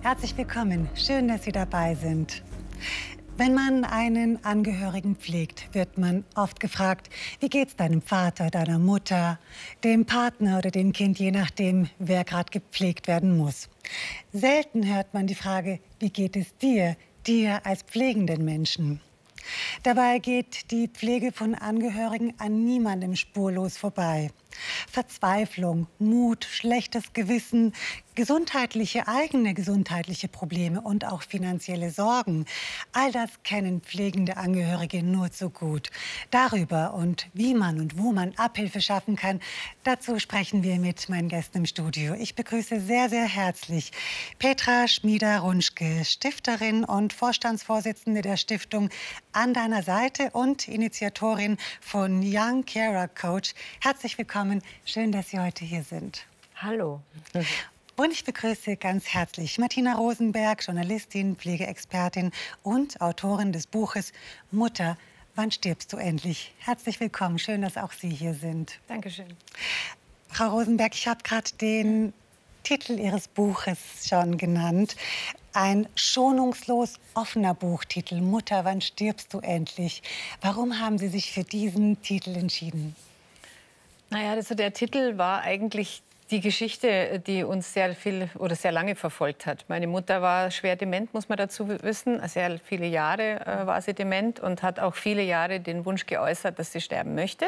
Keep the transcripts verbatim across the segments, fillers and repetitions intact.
Herzlich willkommen. Schön, dass Sie dabei sind. Wenn man einen Angehörigen pflegt, wird man oft gefragt, wie geht's deinem Vater, deiner Mutter, dem Partner oder dem Kind, je nachdem, wer gerade gepflegt werden muss. Selten hört man die Frage, wie geht es dir, dir als pflegenden Menschen? Dabei geht die Pflege von Angehörigen an niemandem spurlos vorbei. Verzweiflung, Mut, schlechtes Gewissen, gesundheitliche, eigene gesundheitliche Probleme und auch finanzielle Sorgen. All das kennen pflegende Angehörige nur zu gut. Darüber und wie man und wo man Abhilfe schaffen kann, dazu sprechen wir mit meinen Gästen im Studio. Ich begrüße sehr, sehr herzlich Petra Schmieder-Runschke, Stifterin und Vorstandsvorsitzende der Stiftung An deiner Seite und Initiatorin von Young Carer Coach. Herzlich willkommen. Schön, dass Sie heute hier sind. Hallo. Und ich begrüße ganz herzlich Martina Rosenberg, Journalistin, Pflegeexpertin und Autorin des Buches Mutter, wann stirbst du endlich? Herzlich willkommen. Schön, dass auch Sie hier sind. Dankeschön. Frau Rosenberg, ich habe gerade den Titel Ihres Buches schon genannt. Ein schonungslos offener Buchtitel. Mutter, wann stirbst du endlich? Warum haben Sie sich für diesen Titel entschieden? Naja, also der Titel war eigentlich die Geschichte, die uns sehr viel oder sehr lange verfolgt hat. Meine Mutter war schwer dement, muss man dazu wissen. Sehr viele Jahre äh, war sie dement und hat auch viele Jahre den Wunsch geäußert, dass sie sterben möchte.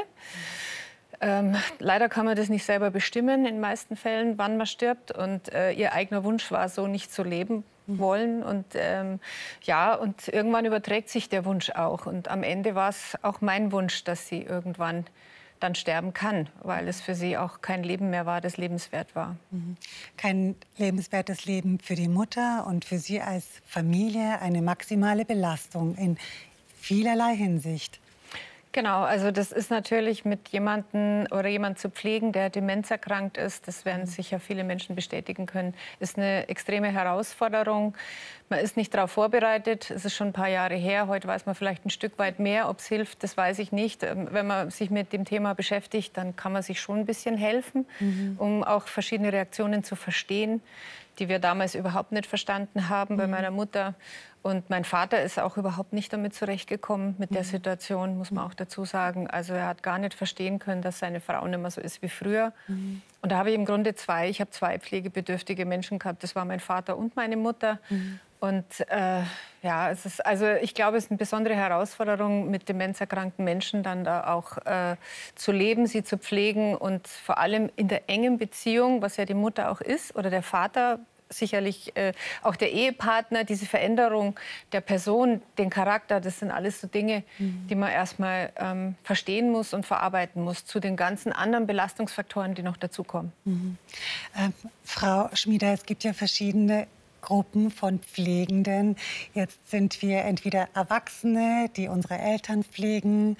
Ähm, leider kann man das nicht selber bestimmen, in den meisten Fällen, wann man stirbt. Und äh, ihr eigener Wunsch war so, nicht zu leben wollen. Und ähm, ja, und irgendwann überträgt sich der Wunsch auch. Und am Ende war es auch mein Wunsch, dass sie irgendwann dann sterben kann, weil es für sie auch kein Leben mehr war, das lebenswert war. Kein lebenswertes Leben für die Mutter und für Sie als Familie eine maximale Belastung in vielerlei Hinsicht. Genau, also das ist natürlich mit jemandem oder jemand zu pflegen, der demenzerkrankt ist, das werden sicher viele Menschen bestätigen können, ist eine extreme Herausforderung. Man ist nicht darauf vorbereitet, es ist schon ein paar Jahre her, heute weiß man vielleicht ein Stück weit mehr, ob es hilft, das weiß ich nicht. Wenn man sich mit dem Thema beschäftigt, dann kann man sich schon ein bisschen helfen, mhm. um auch verschiedene Reaktionen zu verstehen, die wir damals überhaupt nicht verstanden haben mhm. bei meiner Mutter. Und mein Vater ist auch überhaupt nicht damit zurechtgekommen mit der Situation, muss man auch dazu sagen. Also er hat gar nicht verstehen können, dass seine Frau nicht mehr so ist wie früher. Mhm. Und da habe ich im Grunde zwei, ich habe zwei pflegebedürftige Menschen gehabt. Das war mein Vater und meine Mutter. Mhm. Und äh, ja, es ist, also ich glaube, es ist eine besondere Herausforderung, mit demenzerkrankten Menschen dann da auch äh, zu leben, sie zu pflegen und vor allem in der engen Beziehung, was ja die Mutter auch ist, oder der Vater, sicherlich äh, auch der Ehepartner, diese Veränderung der Person, den Charakter, das sind alles so Dinge, mhm. die man erstmal ähm, verstehen muss und verarbeiten muss, zu den ganzen anderen Belastungsfaktoren, die noch dazukommen. Mhm. Äh, Frau Schmieder, es gibt ja verschiedene Gruppen von Pflegenden. Jetzt sind wir entweder Erwachsene, die unsere Eltern pflegen,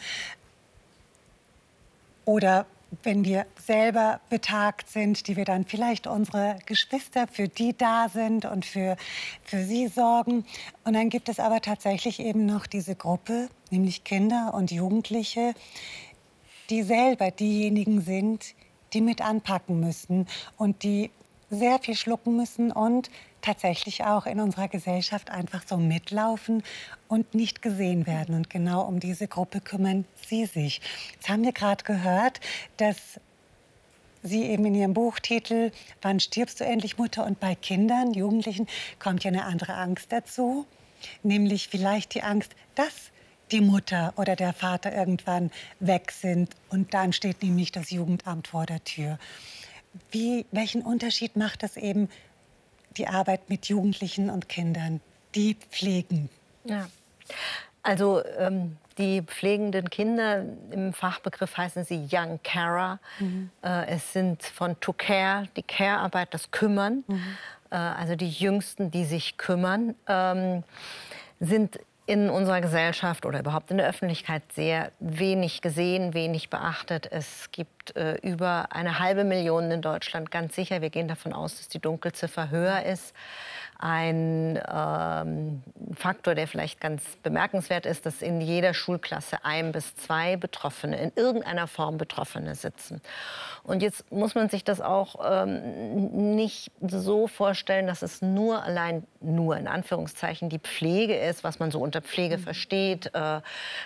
oder wenn wir selber betagt sind, die wir dann vielleicht unsere Geschwister, für die da sind und für, für sie sorgen. Und dann gibt es aber tatsächlich eben noch diese Gruppe, nämlich Kinder und Jugendliche, die selber diejenigen sind, die mit anpacken müssen und die sehr viel schlucken müssen und tatsächlich auch in unserer Gesellschaft einfach so mitlaufen und nicht gesehen werden. Und genau um diese Gruppe kümmern Sie sich. Jetzt haben wir gerade gehört, dass Sie eben in Ihrem Buchtitel Wann stirbst du endlich, Mutter? Und bei Kindern, Jugendlichen kommt ja eine andere Angst dazu, nämlich vielleicht die Angst, dass die Mutter oder der Vater irgendwann weg sind. Und dann steht nämlich das Jugendamt vor der Tür. Wie, welchen Unterschied macht das eben, die Arbeit mit Jugendlichen und Kindern, die pflegen? Ja. Also ähm, die pflegenden Kinder, im Fachbegriff heißen sie Young Carer. Mhm. Äh, es sind von to care, die Care-Arbeit, das Kümmern. Mhm. Äh, also die Jüngsten, die sich kümmern, ähm, sind in unserer Gesellschaft oder überhaupt in der Öffentlichkeit sehr wenig gesehen, wenig beachtet. Es gibt äh, über eine halbe Million in Deutschland, ganz sicher. Wir gehen davon aus, dass die Dunkelziffer höher ist. Ein ähm, Faktor, der vielleicht ganz bemerkenswert ist, dass in jeder Schulklasse ein bis zwei Betroffene, in irgendeiner Form Betroffene sitzen. Und jetzt muss man sich das auch ähm, nicht so vorstellen, dass es nur allein, nur in Anführungszeichen, die Pflege ist, was man so unter Pflege versteht, äh,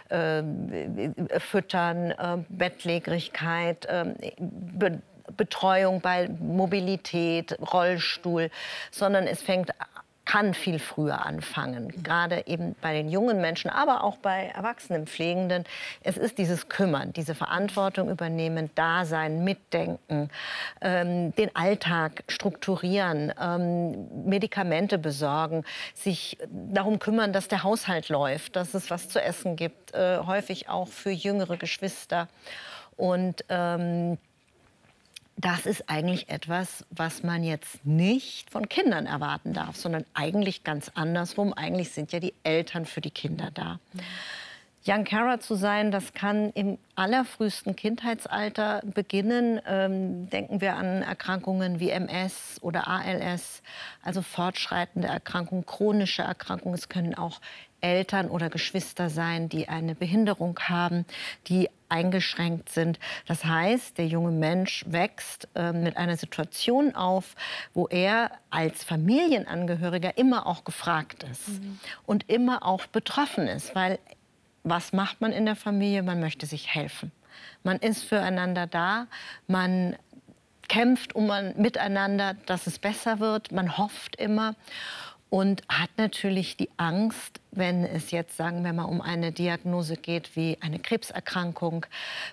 äh, Füttern, äh, Bettlägerigkeit, äh, Be Betreuung bei Mobilität, Rollstuhl, sondern es fängt, kann viel früher anfangen, gerade eben bei den jungen Menschen, aber auch bei erwachsenen Pflegenden. Es ist dieses Kümmern, diese Verantwortung übernehmen, Dasein, Mitdenken, ähm, den Alltag strukturieren, ähm, Medikamente besorgen, sich darum kümmern, dass der Haushalt läuft, dass es was zu essen gibt, äh, häufig auch für jüngere Geschwister. Und ähm, das ist eigentlich etwas, was man jetzt nicht von Kindern erwarten darf, sondern eigentlich ganz andersrum. Eigentlich sind ja die Eltern für die Kinder da. Mhm. Young Carer zu sein, das kann im allerfrühesten Kindheitsalter beginnen. Ähm, denken wir an Erkrankungen wie M S oder A L S, also fortschreitende Erkrankungen, chronische Erkrankungen. Es können auch Eltern oder Geschwister sein, die eine Behinderung haben, die eingeschränkt sind. Das heißt, der junge Mensch wächst äh, mit einer Situation auf, wo er als Familienangehöriger immer auch gefragt ist mhm. und immer auch betroffen ist. Weil was macht man in der Familie? Man möchte sich helfen. Man ist füreinander da, man kämpft um man, miteinander, dass es besser wird, man hofft immer. Und hat natürlich die Angst, wenn es jetzt, sagen wir mal, um eine Diagnose geht wie eine Krebserkrankung.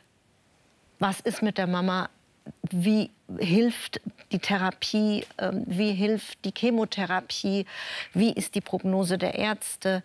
Was ist mit der Mama? Wie hilft die Therapie? Wie hilft die Chemotherapie? Wie ist die Prognose der Ärzte?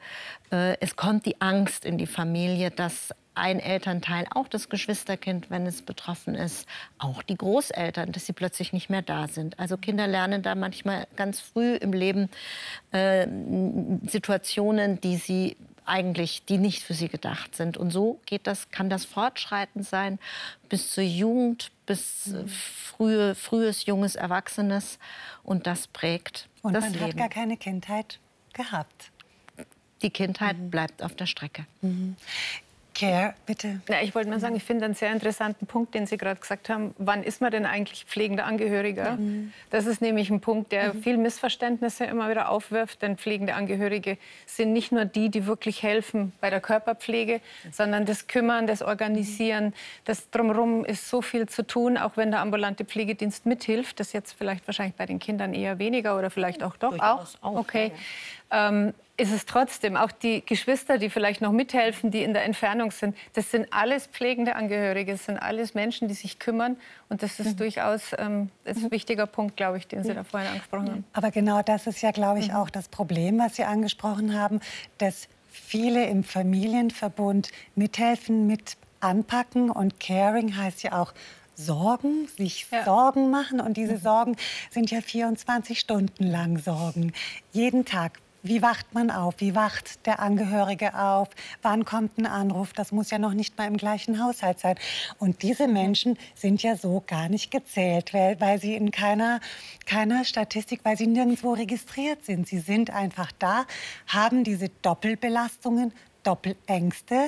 Es kommt die Angst in die Familie, dass ein Elternteil, auch das Geschwisterkind, wenn es betroffen ist, auch die Großeltern, dass sie plötzlich nicht mehr da sind. Also Kinder lernen da manchmal ganz früh im Leben äh, Situationen, die sie eigentlich, die nicht für sie gedacht sind. Und so geht das, kann das fortschreitend sein bis zur Jugend, bis äh, frühe, frühes, junges Erwachsenes. Und das prägt Und das man Leben. hat gar keine Kindheit gehabt. Die Kindheit Mhm. bleibt auf der Strecke. Mhm. Care, bitte. Ja, ich wollte mal sagen, ich finde einen sehr interessanten Punkt, den Sie gerade gesagt haben. Wann ist man denn eigentlich pflegender Angehöriger? Mhm. Das ist nämlich ein Punkt, der mhm. viel Missverständnisse immer wieder aufwirft. Denn pflegende Angehörige sind nicht nur die, die wirklich helfen bei der Körperpflege, mhm. sondern das Kümmern, das Organisieren. Mhm. Das Drumherum ist so viel zu tun, auch wenn der ambulante Pflegedienst mithilft. Das jetzt vielleicht wahrscheinlich bei den Kindern eher weniger oder vielleicht auch doch Durchaus auch. auch. Okay. Ja. Ähm, ist es trotzdem, auch die Geschwister, die vielleicht noch mithelfen, die in der Entfernung sind, das sind alles pflegende Angehörige, das sind alles Menschen, die sich kümmern. Und das ist mhm. durchaus ähm, ein wichtiger Punkt, glaube ich, den Sie ja. da vorhin angesprochen haben. Aber genau das ist ja, glaube ich, mhm. auch das Problem, was Sie angesprochen haben, dass viele im Familienverbund mithelfen, mit anpacken. Und Caring heißt ja auch Sorgen, sich ja. Sorgen machen. Und diese Sorgen sind ja vierundzwanzig Stunden lang Sorgen, jeden Tag. Wie wacht man auf? Wie wacht der Angehörige auf? Wann kommt ein Anruf? Das muss ja noch nicht mal im gleichen Haushalt sein. Und diese Menschen sind ja so gar nicht gezählt, weil, weil sie in keiner, keiner Statistik, weil sie nirgendwo registriert sind. Sie sind einfach da, haben diese Doppelbelastungen, Doppelängste.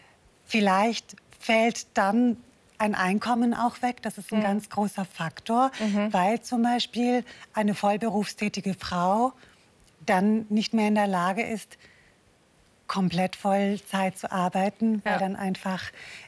Vielleicht fällt dann ein Einkommen auch weg. Das ist ein mhm. ganz großer Faktor, mhm. weil zum Beispiel eine vollberufstätige Frau dann nicht mehr in der Lage ist, komplett Vollzeit zu arbeiten, weil ja. dann einfach